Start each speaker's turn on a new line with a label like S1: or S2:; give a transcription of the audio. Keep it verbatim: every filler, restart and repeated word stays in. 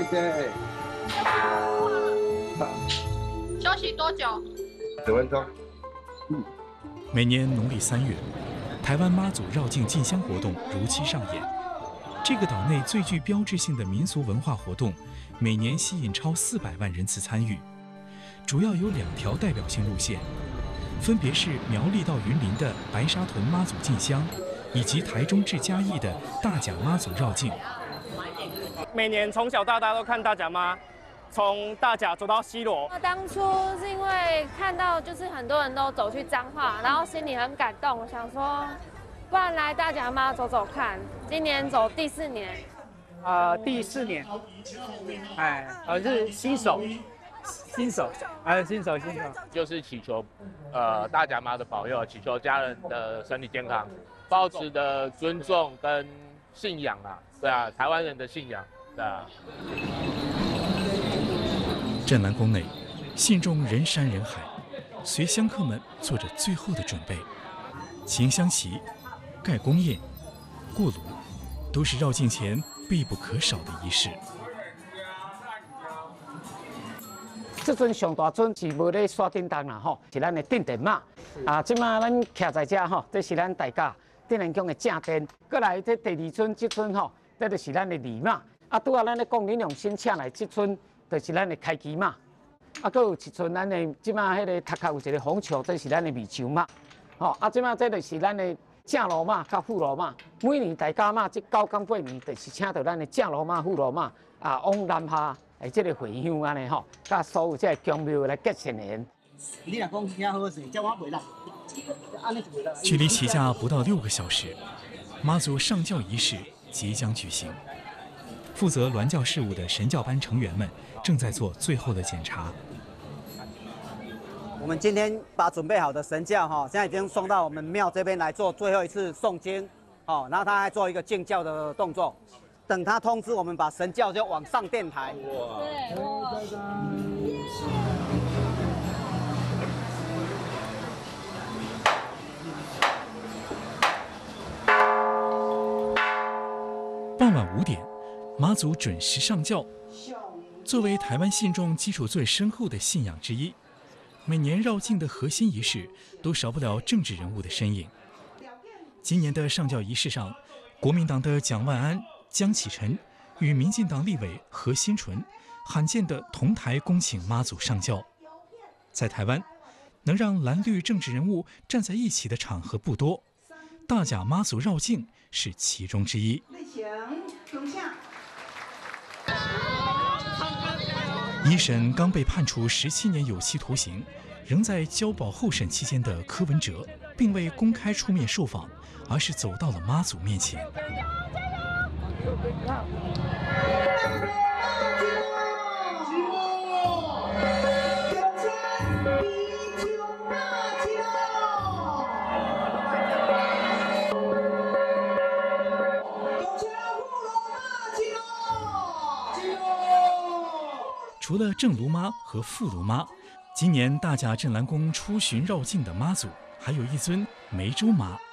S1: 谢。
S2: 休息多久？
S1: 十分钟。
S3: 嗯。每年农历三月，台湾妈祖绕境进香活动如期上演。这个岛内最具标志性的民俗文化活动，每年吸引超四百万人次参与。主要有两条代表性路线，分别是苗栗到云林的白沙屯妈祖进香，以及台中至嘉义的大甲妈祖绕境。
S4: 每年从小到大都看大甲妈，从大甲走到西螺。
S5: 当初是因为看到就是很多人都走去彰化，然后心里很感动，我想说，不然来大甲妈走走看。今年走第四年。
S6: 呃，第四年，哎，我是新手。新手，哎，新手，新手，
S7: 就是祈求，呃，大甲妈的保佑，祈求家人的身体健康，抱持的尊重跟信仰啊，对啊，台湾人的信仰，对啊。
S3: 镇澜宫内，信众人山人海，随香客们做着最后的准备，擎香旗、盖公宴、过炉，都是绕境前必不可少的仪式。
S6: 这尊上大尊是无咧刷叮当啦吼，是咱的镇殿妈。啊，即马咱徛在这吼，这是咱大家镇澜宫的正殿。过来这第二尊，这尊吼，这就是咱的二妈。啊，拄啊，咱咧讲恁用心请来，这尊就是咱的开基妈。啊，佫有一尊咱的即马迄个头壳有一个红球，这是咱的米球妈。吼，啊，即马这就是咱的正罗妈甲副罗妈。每年大家嘛，这九天八年，就是请到咱的正罗妈、副罗妈啊，往南下。哎，这个回乡安尼吼，甲所有这宫庙来结成缘。
S8: 你若讲遐好势，叫我袂来，安尼就袂来。
S3: 距离起驾不到六个小时，妈祖上轿仪式即将举行。负责銮轿事务的神教班成员们正在做最后的检查。
S8: 我们今天把准备好的神轿哈，现在已经送到我们庙这边来做最后一次诵经，哦，然后他还做一个敬教的动作。等他通知我们，把神轿就往上殿台。哇！对，哇！
S3: 傍晚五点，妈祖准时上轿。作为台湾信众基础最深厚的信仰之一，每年绕境的核心仪式都少不了政治人物的身影。今年的上轿仪式上，国民党的蒋万安、江启臣与民进党立委何新纯罕见的同台恭请妈祖上轿。在台湾，能让蓝绿政治人物站在一起的场合不多，大甲妈祖绕境是其中之一。一审刚被判处十七年有期徒刑，仍在交保候审期间的柯文哲，并未公开出面受访，而是走到了妈祖面前。除了正炉妈和副炉妈，今年大甲镇澜宫出巡绕境的妈祖，还有一尊湄洲妈。